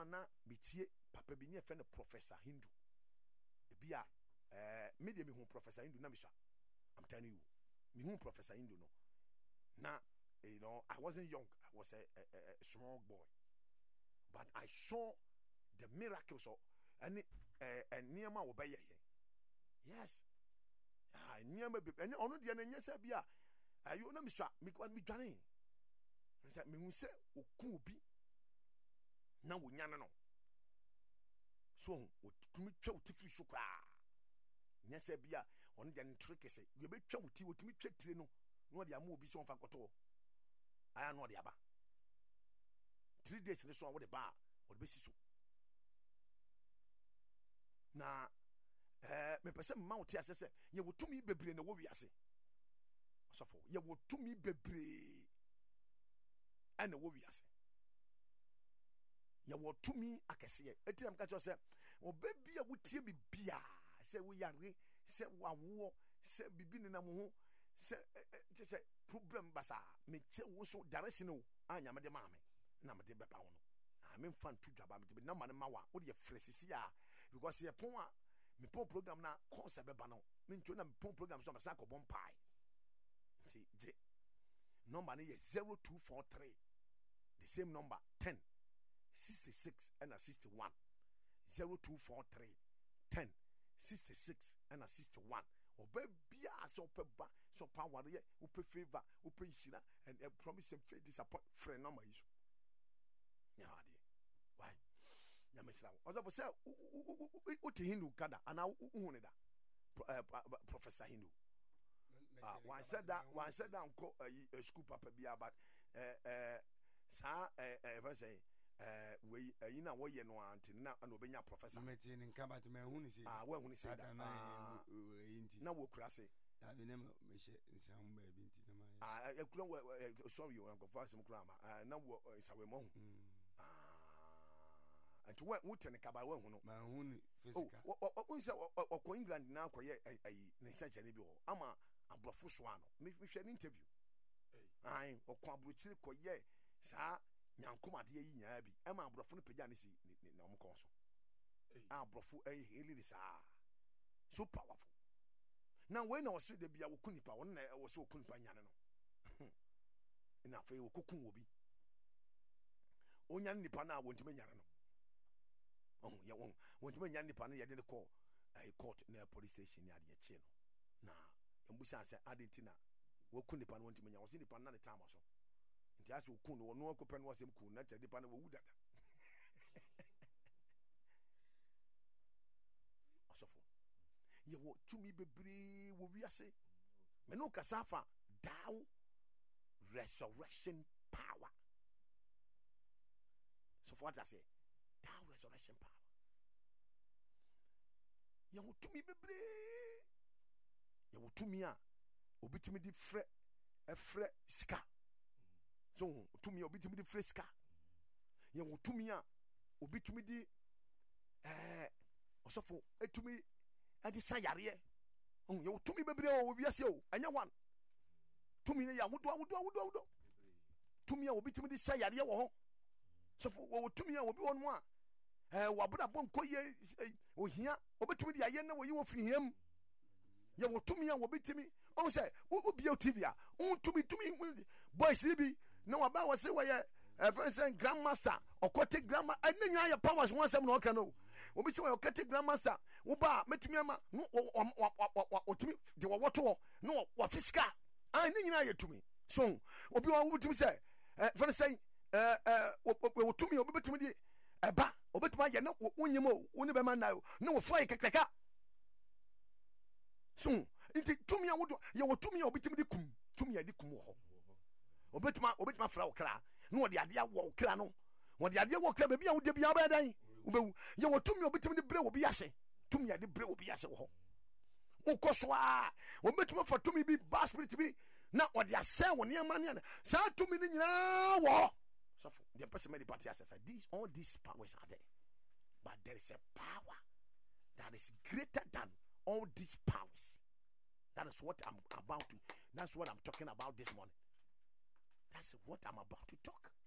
na metie papa bi ne friend Professor Hindu ebia media me hu Professor Hindu na misha. I'm telling you, me hu Professor Hindu no. Na you know, I wasn't young, I was a small boy, but I saw the miracles of and niema obeye. Yes. Niema be and ono de na nyesa bia ayo na misha me kwa me dwane. Nsa me hu se okun obi na wonya no. So otumi twa otifiri so kra. Nyesa bia ono de ntrikese ye be twa oti otumi twa tire no no de ama obi so mfa koto. Aya no de aba 3 days ne so wo de ba wo de besi so na me pese ma wo ti asese ye wotumi bebre na wo wiase osofo ye wotumi bebre ana wo wiase ye wotumi akese etiram ka cho se obebia wotie bibia se wo yare se wawo se bibi ne na mo ho se problem basa me che wo so direction o anya me de maame na me de beba wo no me fan tu dwaba me de na mane mawa wo de fresisi a because ye pon a me pon program na concept beba no me ncho na me pon program so amasa ko bon pai nti je number ne ye 0243 the same number 10 66 and 61 0243 10 66 and 61 obebia so peba so power ye upe favor upe isira and promise and faith disappoint friend number is nyaade why nyamesira ozo for say uti Hindu kada ana uhune da Professor Hindu one said that unko school papa bia but sa ever say we na wo ye no anti na obenya professor meti ni nka me hunu si we hunu si da na wo kura se da me me she nsam ba bi nti na ma ekura sorry you uncle for some kura ma na wo sawe mo anti wo tene kaba wo hunu ma hunu physical unse okọ England na akoye ayi na surgery bi ho ama abrofo so ano me hwe ni interview ai okọ abrochiri koye sa nyankoma de yi nyaa bi ema abrofo no pagya ne si na omkon so abrofo heli this so powerful now when I was de bia wokunipa won na wo so okunipa nyane no na fe wokukun obi onya nipa na wontime nyane no ye won wontime nyane nipa na ye de call court na police station ya de che no na embusa se adentina wokunipa no wontime nyane wo se nipa na ne time so nti ase okun no no akopɛ no wasem kun na kyɛ nipa na wawu dada osofo ye wo tumi bebre wo wiase me no kasafa down resurrection power so for what I say down resurrection power ye wo tumi bebre ye wo tumi a obitumi di frɛ ska so tumi obitumi di freska ye wo tumi a obitumi di osofo etumi adi sayare ye wo tumi bebre o wiase o anya one tumi ne ya wudo tumi a obitumi di sayare ye wo ho sofo wo tumi a obi won mo a wabura bon koye ohia obitumi di aye na wo yi wo firi hem ye wo tumi a obitumi on say obi o tv a on tumi boys bi na waba wo se wo ye friend grandmaster okote grandma ananya ya powers won sem na o kan o obi se wo okote grandmaster wo ba metumi ama no otumi de wo woto no wo physical ananya ya tumi so obi wo tumi say friend say wo tumi obi betumi di eba obetuma ye na wonyem o woni be man na o na wo fly kekeka so inti tumi a wodo ye wo tumi a obetumi di kum tumi a di kum wo ho obetuma fra wo kra na wo de ade awo kra no wo de ade awo kra be bia wo de bia ba dan wo be ye wo tumi obetumi di bre wo bi ase tumi a di bre wo bi ase wo ho wo koso a obetuma fa tumi bi ba spirit bi na wo de ase wo ne ma ne sa tumi ni nyina wo so the person made the party as all these powers are there, but there is a power that is greater than all these powers. That is what I'm about to. That's what I'm talking about this morning. That's what I'm about to talk.